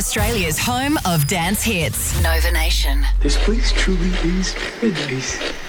Australia's home of dance hits. Nova Nation. This place truly is paradise.